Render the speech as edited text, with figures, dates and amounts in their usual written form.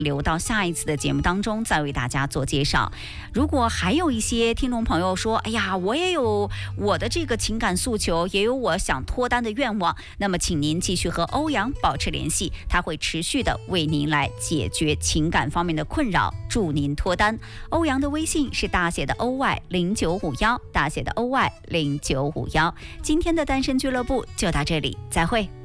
留到下一次的节目当中再为大家做介绍。如果还有一些听众朋友说，哎呀，我也有我的这个情感诉求，也有我想脱单的愿望，那么请您继续和欧阳保持联系，他会持续的为您来解决情感方面的困扰，祝您脱单。欧阳的微信是大写的 OY0951，大写的 OY0951。今天的单身俱乐部就到这里，再会。